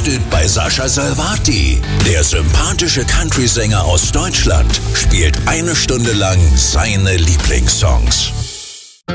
steht bei Sascha Salvati. Der sympathische Country-Sänger aus Deutschland spielt 1 Stunde lang seine Lieblingssongs.